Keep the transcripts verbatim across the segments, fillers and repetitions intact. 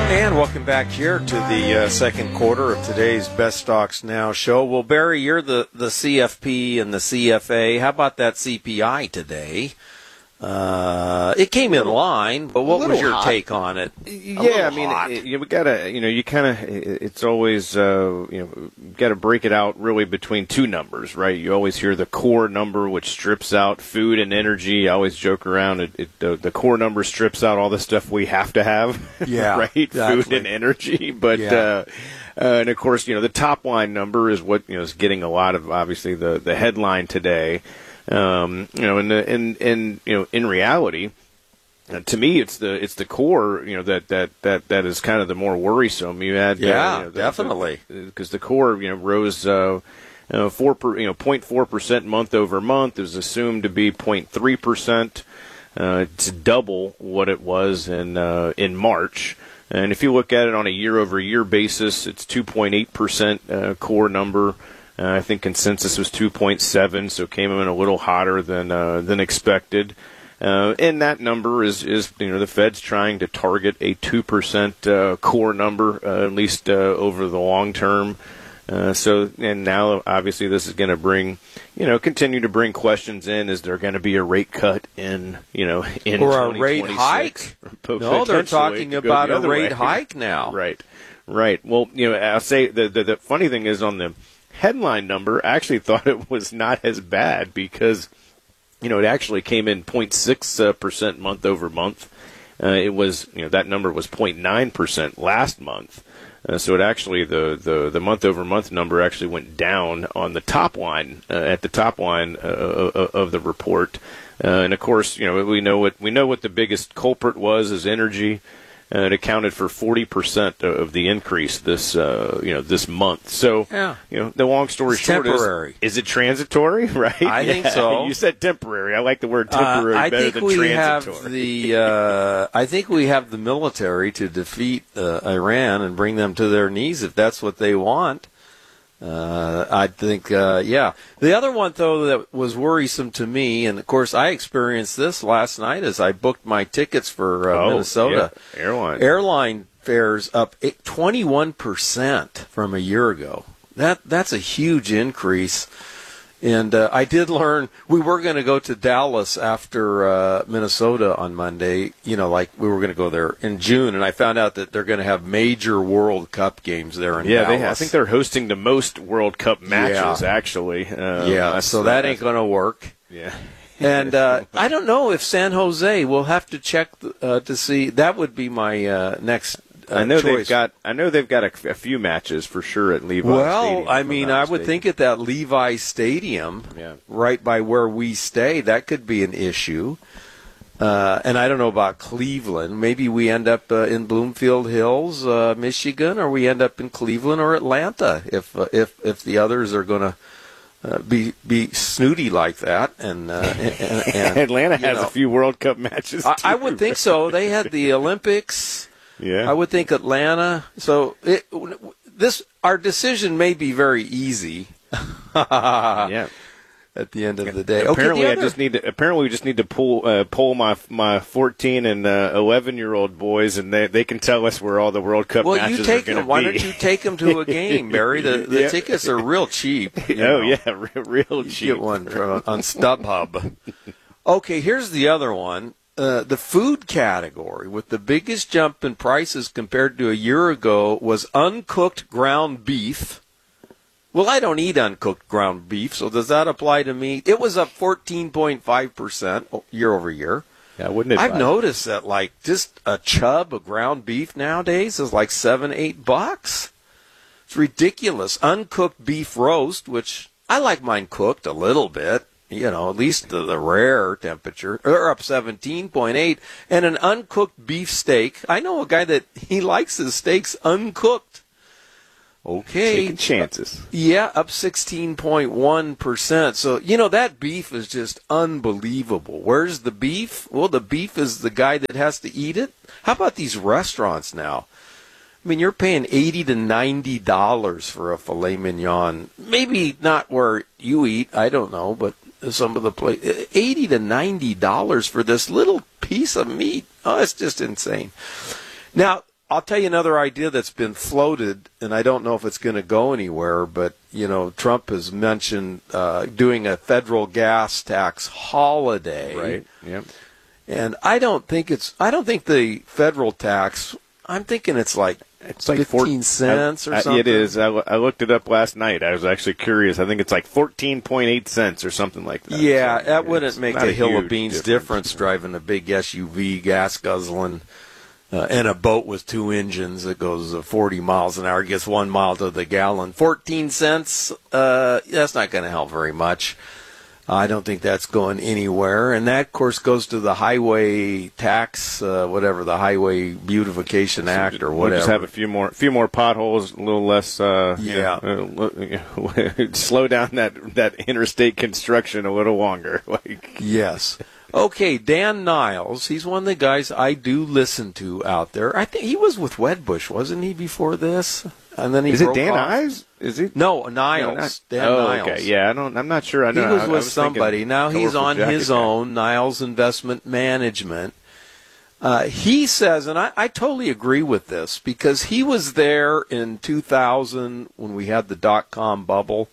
And welcome back here to the uh, second quarter of today's Best Stocks Now show. Well, Barry, you're the, the C F P and the C F A. How about that C P I today? Uh, it came in line, but what was your hot. take on it? Yeah, I mean, it, it, we gotta, you know, you kind of, it, it's always, uh, you know, got to break it out really between two numbers, right? You always hear the core number, which strips out food and energy. I always joke around, it, it the, the core number strips out all the stuff we have to have, yeah, right? Exactly. Food and energy, but, yeah. uh, uh, and of course, you know, the top line number is what, you know, is getting a lot of, obviously, the, the headline today. Um, you know, and in in you know, in reality, uh, to me, it's the it's the core, you know, that that that that is kind of the more worrisome. You had, yeah, uh, you know, the, definitely, because the, the core, you know, rose uh, uh, four, per, you know, point four percent month over month. It was assumed to be point three percent. Uh, it's double what it was in uh, in March. And if you look at it on a year over year basis, it's two point eight percent uh, core number. Uh, I think consensus was two point seven, so it came in a little hotter than uh, than expected. Uh, and that number is, is, you know, the Fed's trying to target a two percent uh, core number, uh, at least uh, over the long term. Uh, so, and now obviously this is going to bring, you know, continue to bring questions in. Is there going to be a rate cut in, you know, in or a rate hike? No, they're talking about a rate way. hike now. Right, right. Well, you know, I'll say the, the the funny thing is on the headline number, I actually thought it was not as bad because, you know, it actually came in zero point six percent month over month. Uh, it was, you know, that number was zero point nine percent last month. Uh, so it actually, the, the, the month over month number actually went down on the top line, uh, at the top line uh, of the report. Uh, and of course, you know, we know what, we know what the biggest culprit was is energy. Uh, it accounted for forty percent of the increase this, uh, you know, this month. So, yeah. you know, the long story it's short temporary. is, is it transitory, right? I yeah. think so. You said temporary. I like the word temporary uh, I better think than we transitory. Have the, uh, I think we have the military to defeat uh, Iran and bring them to their knees if that's what they want. Uh, I think, uh, yeah. The other one, though, that was worrisome to me, and of course I experienced this last night as I booked my tickets for uh, oh, Minnesota. Yeah. Airline. Airline fares up twenty-one percent from a year ago. That That's a huge increase. And uh, I did learn we were going to go to Dallas after uh, Minnesota on Monday. You know, like we were going to go there in June, and I found out that they're going to have major World Cup games there in yeah, Dallas. Yeah, I think they're hosting the most World Cup matches, yeah. actually. Uh, yeah, so that ain't going to work. Yeah. And uh, I don't know if San Jose, we'll have to check uh, to see. That would be my uh, next Uh, I know choice. they've got. I know they've got a, a few matches for sure at Levi well, Stadium. Well, I mean, I would think at that Levi Stadium, yeah. right by where we stay, that could be an issue. Uh, and I don't know about Cleveland. Maybe we end up uh, in Bloomfield Hills, uh, Michigan, or we end up in Cleveland or Atlanta if uh, if if the others are going to uh, be be snooty like that. And, uh, and, and Atlanta has know, a few World Cup matches. Too, I, I would think so. They had the Olympics. Yeah, I would think Atlanta. So it, this our decision may be very easy. yeah. At the end of the day, apparently okay, I just need to. Apparently, we just need to pull uh, pull my my fourteen and uh, eleven year old boys, and they they can tell us where all the World Cup well, matches you take are going to them. Why be. don't you take them to a game, Barry? The the yeah. tickets are real cheap. Oh know. yeah, real, real you cheap. Get one from, on StubHub. Okay, here's the other one. Uh, the food category with the biggest jump in prices compared to a year ago was uncooked ground beef. Well, I don't eat uncooked ground beef, so does that apply to me? It was up fourteen point five percent year over year. Yeah, wouldn't it? I've noticed that, like, just a chub of ground beef nowadays is like seven, eight bucks. It's ridiculous. Uncooked beef roast, which I like mine cooked a little bit, you know, at least the, the rare temperature. They're up seventeen point eight. And an uncooked beef steak. I know a guy that he likes his steaks uncooked. Okay. Taking chances. Yeah, up sixteen point one percent. So, you know, that beef is just unbelievable. Where's the beef? Well, the beef is the guy that has to eat it. How about these restaurants now? I mean, you're paying eighty to ninety dollars for a filet mignon. Maybe not where you eat, I don't know, but some of the place, eighty to ninety dollars for this little piece of meat. Oh, it's just insane. Now, I'll tell you another idea that's been floated, and I don't know if it's going to go anywhere, but, you know, Trump has mentioned uh, doing a federal gas tax holiday. Right, yep. And I don't think it's, I don't think the federal tax, I'm thinking it's like, it's like fifteen cents or I, something. It is. I, I looked it up last night. I was actually curious. I think it's like fourteen point eight cents or something like that. Yeah, so, that yeah, wouldn't make a, a hill of beans difference, difference driving a big S U V, gas guzzling, uh, and a boat with two engines that goes uh, forty miles an hour, gets one mile to the gallon. fourteen cents, uh, that's not going to help very much. I don't think that's going anywhere. And that, of course, goes to the highway tax, uh, whatever, the Highway Beautification Act or whatever. We'll just have a few more few more potholes, a little less, uh, yeah. You know, slow down that, that interstate construction a little longer. like Yes. Okay, Dan Niles, he's one of the guys I do listen to out there. I think he was with Wedbush, wasn't he, before this? And then he Is it broke Dan off. Ives? Is he? No, Niles. No, not, Dan oh, Niles. okay. Yeah, I don't. I'm not sure. I know. He was I, with I was somebody. thinking Now he's colorful on jacket his guy. own, Niles Investment Management. Uh, he says, and I, I totally agree with this, because he was there in two thousand when we had the dot-com bubble,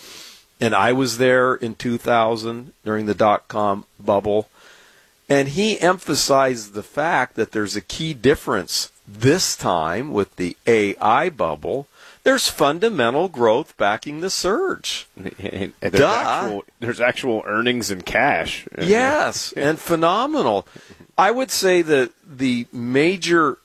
and I was there in two thousand during the dot-com bubble, and he emphasized the fact that there's a key difference this time with the A I bubble. There's fundamental growth backing the surge. And there's, Duh. actual, there's actual earnings in cash. Yes, and phenomenal. I would say that the major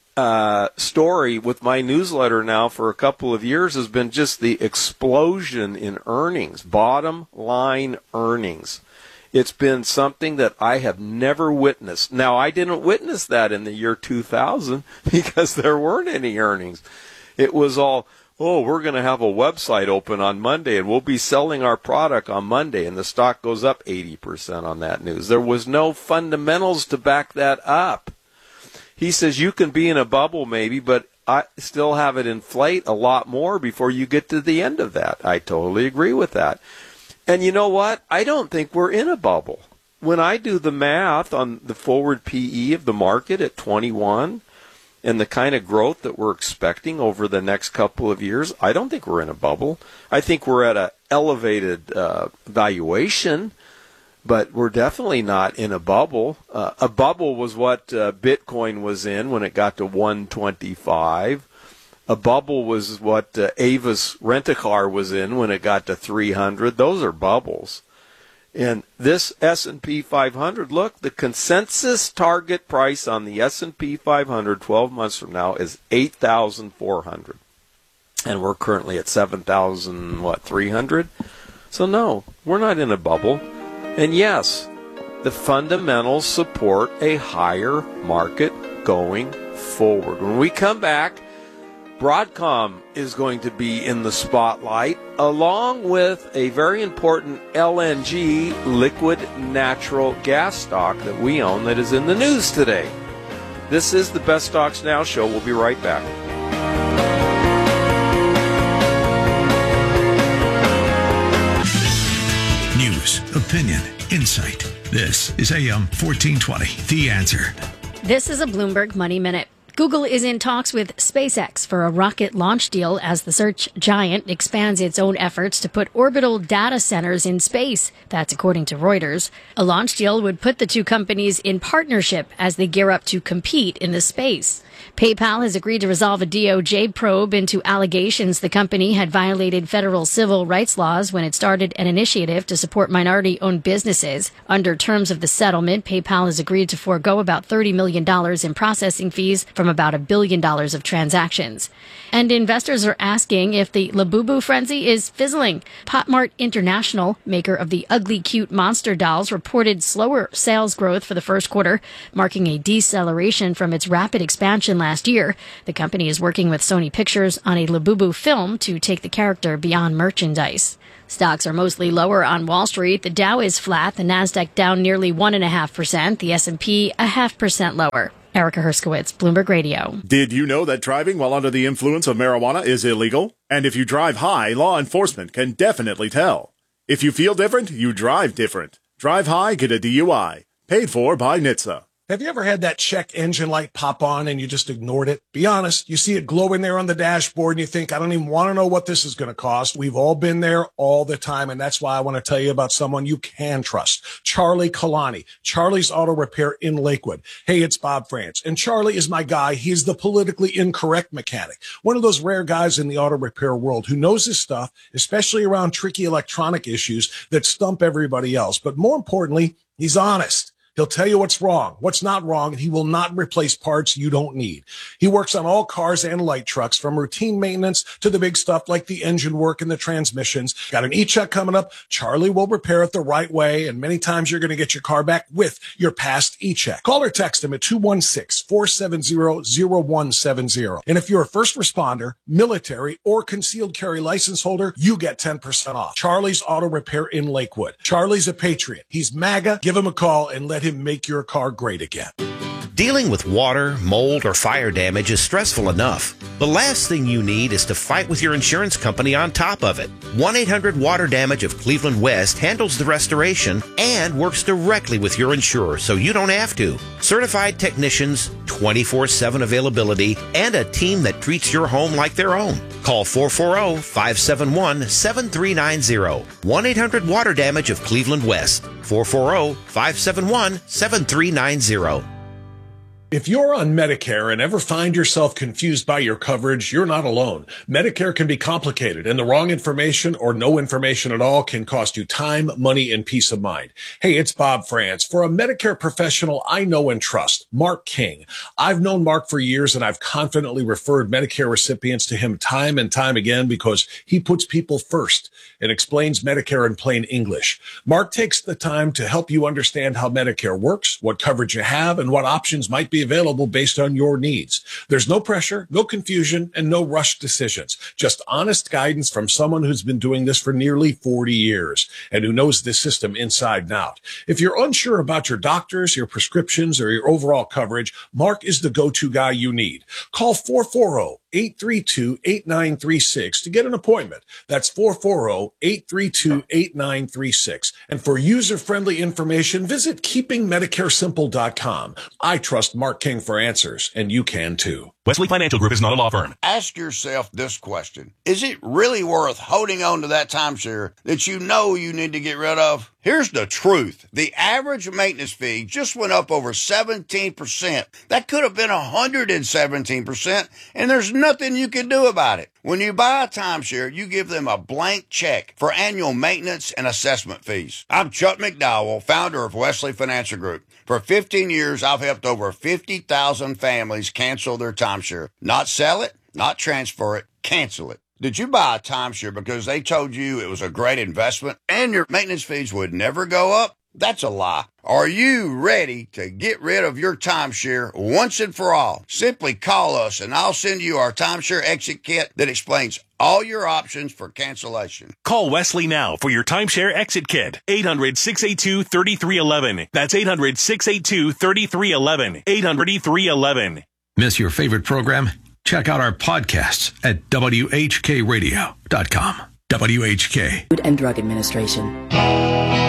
uh, story with my newsletter now for a couple of years has been just the explosion in earnings, bottom line earnings. It's been something that I have never witnessed. Now, I didn't witness that in the year two thousand because there weren't any earnings. It was all, oh, we're going to have a website open on Monday and we'll be selling our product on Monday, and the stock goes up eighty percent on that news. There was no fundamentals to back that up. He says you can be in a bubble maybe, but I still have it inflate a lot more before you get to the end of that. I totally agree with that. And you know what? I don't think we're in a bubble. When I do the math on the forward P E of the market at twenty-one, and the kind of growth that we're expecting over the next couple of years, I don't think we're in a bubble. I think we're at an elevated uh, valuation, but we're definitely not in a bubble. Uh, a bubble was what uh, Bitcoin was in when it got to one twenty-five. A bubble was what uh, Avis Rent-A-Car was in when it got to three hundred. Those are bubbles. And this S and P five hundred, look, the consensus target price on the S and P five hundred twelve months from now is eight thousand four hundred. And we're currently at seven thousand, what, three hundred? So no, we're not in a bubble. And yes, the fundamentals support a higher market going forward. When we come back, Broadcom is going to be in the spotlight, along with a very important L N G, liquid natural gas stock that we own that is in the news today. This is the Best Stocks Now show. We'll be right back. News, opinion, insight. This is A M fourteen twenty, The Answer. This is a Bloomberg Money Minute. Google is in talks with SpaceX for a rocket launch deal as the search giant expands its own efforts to put orbital data centers in space. That's according to Reuters. A launch deal would put the two companies in partnership as they gear up to compete in the space. PayPal has agreed to resolve a D O J probe into allegations the company had violated federal civil rights laws when it started an initiative to support minority-owned businesses. Under terms of the settlement, PayPal has agreed to forego about thirty million dollars in processing fees from about a billion dollars of transactions. And investors are asking if the Labubu frenzy is fizzling. Potmart International, maker of the ugly cute monster dolls, reported slower sales growth for the first quarter, marking a deceleration from its rapid expansion last year. The company is working with Sony Pictures on a Labubu film to take the character beyond merchandise. Stocks are mostly lower on Wall Street. The Dow is flat, the Nasdaq down nearly one point five percent, the S and P a half percent lower. Erica Herskowitz, Bloomberg Radio. Did you know that driving while under the influence of marijuana is illegal? And if you drive high, law enforcement can definitely tell. If you feel different, you drive different. Drive high, get a D U I. Paid for by N H T S A. Have you ever had that check engine light pop on and you just ignored it? Be honest. You see it glowing there on the dashboard and you think, I don't even want to know what this is going to cost. We've all been there all the time. And that's why I want to tell you about someone you can trust. Charlie Kalani, Charlie's Auto Repair in Lakewood. Hey, it's Bob France. And Charlie is my guy. He's the politically incorrect mechanic. One of those rare guys in the auto repair world who knows his stuff, especially around tricky electronic issues that stump everybody else. But more importantly, he's honest. He'll tell you what's wrong, what's not wrong, and he will not replace parts you don't need. He works on all cars and light trucks, from routine maintenance to the big stuff like the engine work and the transmissions. Got an e-check coming up. Charlie will repair it the right way, and many times you're going to get your car back with your past e-check. Call or text him at two one six, four seven zero, zero one seven zero. And if you're a first responder, military, or concealed carry license holder, you get ten percent off. Charlie's Auto Repair in Lakewood. Charlie's a patriot. He's MAGA. Give him a call and let him make your car great again. Dealing with water, mold, or fire damage is stressful enough. The last thing you need is to fight with your insurance company on top of it. one eight hundred water damage of Cleveland West handles the restoration and works directly with your insurer so you don't have to. Certified technicians, twenty-four seven availability, and a team that treats your home like their own. Call four four zero, five seven one, seven three nine zero. one eight hundred water damage of Cleveland West. four four zero, five seven one, seven three nine zero. If you're on Medicare and ever find yourself confused by your coverage, you're not alone. Medicare can be complicated, and the wrong information or no information at all can cost you time, money, and peace of mind. Hey, it's Bob France. For a Medicare professional I know and trust, Mark King. I've known Mark for years, and I've confidently referred Medicare recipients to him time and time again because he puts people first and explains Medicare in plain English. Mark takes the time to help you understand how Medicare works, what coverage you have, and what options might be available based on your needs. There's no pressure, no confusion, and no rushed decisions. Just honest guidance from someone who's been doing this for nearly forty years and who knows this system inside and out. If you're unsure about your doctors, your prescriptions, or your overall coverage, Mark is the go-to guy you need. Call four four zero, eight three two, eight nine three six to get an appointment. That's four four zero, eight three two, eight nine three six. And for user-friendly information, visit keeping medicare simple dot com. I trust Mark King for answers, and you can too. Wesley Financial Group is not a law firm. Ask yourself this question. Is it really worth holding on to that timeshare that you know you need to get rid of? Here's the truth. The average maintenance fee just went up over seventeen percent. That could have been one hundred seventeen percent, and there's nothing you can do about it. When you buy a timeshare, you give them a blank check for annual maintenance and assessment fees. I'm Chuck McDowell, founder of Wesley Financial Group. For fifteen years, I've helped over fifty thousand families cancel their timeshare. Not sell it, not transfer it, cancel it. Did you buy a timeshare because they told you it was a great investment and your maintenance fees would never go up? That's a lie. Are you ready to get rid of your timeshare once and for all? Simply call us and I'll send you our timeshare exit kit that explains all your options for cancellation. Call Wesley now for your timeshare exit kit. eight hundred, six eight two, three three one one. That's eight hundred, six eight two, three three one one. eight hundred, three one one. Miss your favorite program? Check out our podcasts at W H K radio dot com. W H K. Food and Drug Administration.